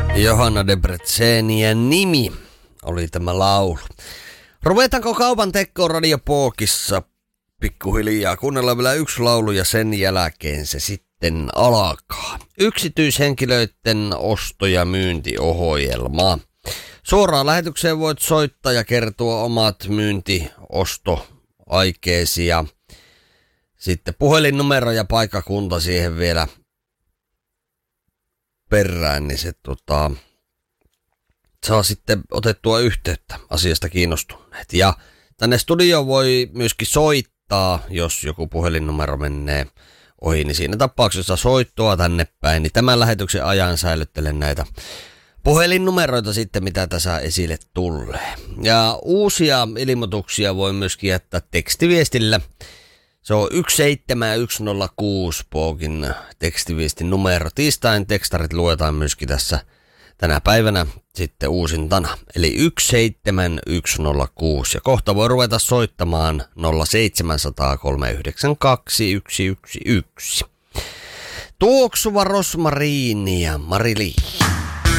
Johanna Debrezenien nimi oli tämä laulu. Ruvetaanko kaupan tekkoon radiopookissa pikkuhiljaa? Kuunnellaan vielä yksi laulu ja sen jälkeen se sitten alkaa. Yksityishenkilöiden osto- ja myyntiohjelma. Suoraan lähetykseen voit soittaa ja kertoa omat myynti-ostoaikeesi ja sitten puhelinnumero ja paikkakunta siihen vielä perään, niin se saa sitten otettua yhteyttä asiasta kiinnostuneet. Ja tänne studioon voi myöskin soittaa, jos joku puhelinnumero menee ohi, niin siinä tapauksessa soittoa tänne päin, niin tämän lähetyksen ajan säilyttelen näitä puhelinnumeroita sitten, mitä tässä esille tulee. Ja uusia ilmoituksia voi myöskin jättää tekstiviestillä. Se on 17106 Pookin tekstiviestin numero. Tiistain tekstarit luetaan myöskin tässä tänä päivänä sitten uusintana. Eli 17106. Ja kohta voi ruveta soittamaan 0700 392 111. Tuoksuva rosmariini ja Mari-Li.